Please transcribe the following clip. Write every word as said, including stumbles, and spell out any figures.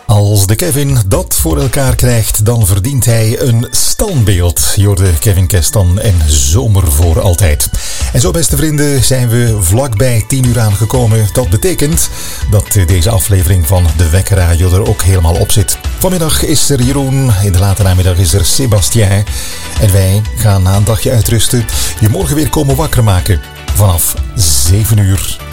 Als de Kevin dat voor elkaar krijgt, dan verdient hij een standbeeld. Je hoorde Kevin Kestan en Zomer voor altijd. En zo, beste vrienden, zijn we vlakbij tien uur aangekomen. Dat betekent dat deze aflevering van De Wekker Radio er ook helemaal op zit. Vanmiddag is er Jeroen, in de late namiddag is er Sebastien. En wij gaan na een dagje uitrusten je morgen weer komen wakker maken. Vanaf zeven uur